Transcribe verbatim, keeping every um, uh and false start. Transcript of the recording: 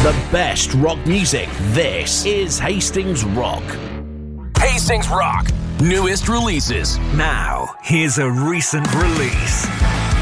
The best rock music. This is Hastings Rock. Hastings Rock. Newest releases. Now, here's a recent release.